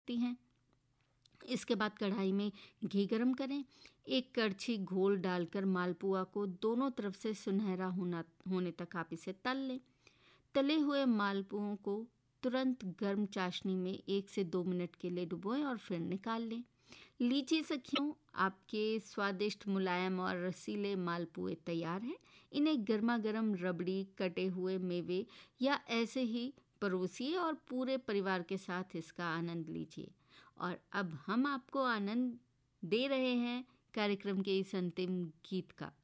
सकती हैं। इसके बाद कढ़ाई में घी गरम करें। एक कड़छी घोल डालकर मालपुआ को दोनों तरफ से सुनहरा होने तक आप इसे तल लें। तले हुए मालपुओं को तुरंत गर्म चाशनी में 1 से 2 मिनट के लिए डुबोएं और फिर निकाल लें। लीची सखियों, आपके स्वादिष्ट मुलायम और रसीले मालपुए तैयार हैं। इन्हें गर्मा गर्म रबड़ी, कटे हुए मेवे या ऐसे ही परोसिए और पूरे परिवार के साथ इसका आनंद लीजिए। और अब हम आपको आनंद दे रहे हैं कार्यक्रम के इस अंतिम गीत का।